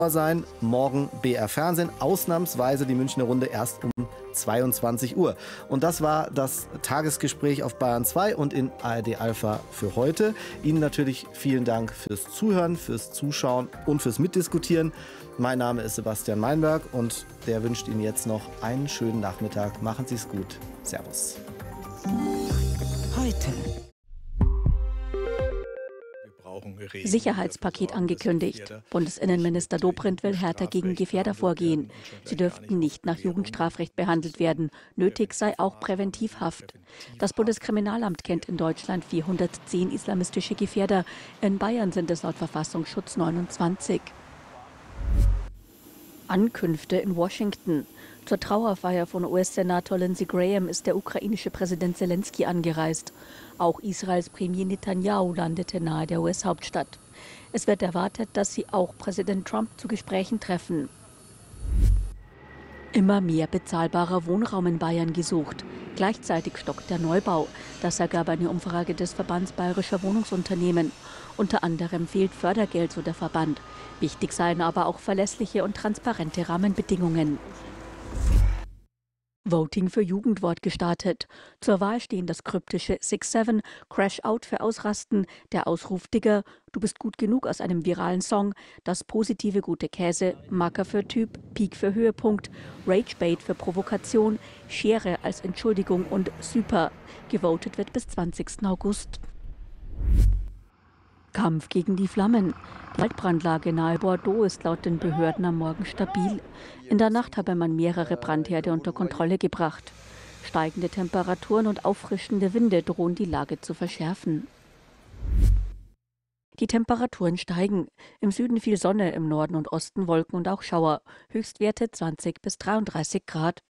sein. Morgen BR Fernsehen, ausnahmsweise die Münchner Runde erst um 22 Uhr. Und das war das Tagesgespräch auf Bayern 2 und in ARD Alpha für heute. Ihnen natürlich vielen Dank fürs Zuhören, fürs Zuschauen und fürs Mitdiskutieren. Mein Name ist Sebastian Meinberg und der wünscht Ihnen jetzt noch einen schönen Nachmittag. Machen Sie es gut. Servus. Heute. Sicherheitspaket angekündigt. Bundesinnenminister Dobrindt will härter gegen Gefährder vorgehen. Sie dürften nicht nach Jugendstrafrecht behandelt werden. Nötig sei auch Präventivhaft. Das Bundeskriminalamt kennt in Deutschland 410 islamistische Gefährder. In Bayern sind es laut Verfassungsschutz 29. Ankünfte in Washington. Zur Trauerfeier von US-Senator Lindsey Graham ist der ukrainische Präsident Zelensky angereist. Auch Israels Premier Netanyahu landete nahe der US-Hauptstadt. Es wird erwartet, dass sie auch Präsident Trump zu Gesprächen treffen. Immer mehr bezahlbarer Wohnraum in Bayern gesucht. Gleichzeitig stockt der Neubau. Das ergab eine Umfrage des Verbands Bayerischer Wohnungsunternehmen. Unter anderem fehlt Fördergeld, so der Verband. Wichtig seien aber auch verlässliche und transparente Rahmenbedingungen. Voting für Jugendwort gestartet. Zur Wahl stehen das kryptische 6-7, Crash Out für Ausrasten, der Ausruf Digger, Du bist gut genug aus einem viralen Song, das positive gute Käse, Marker für Typ, Peak für Höhepunkt, Ragebait für Provokation, Schere als Entschuldigung und Super. Gewotet wird bis 20. August. Kampf gegen die Flammen. Die Waldbrandlage nahe Bordeaux ist laut den Behörden am Morgen stabil. In der Nacht habe man mehrere Brandherde unter Kontrolle gebracht. Steigende Temperaturen und auffrischende Winde drohen die Lage zu verschärfen. Die Temperaturen steigen. Im Süden viel Sonne, im Norden und Osten Wolken und auch Schauer. Höchstwerte 20 bis 33 Grad.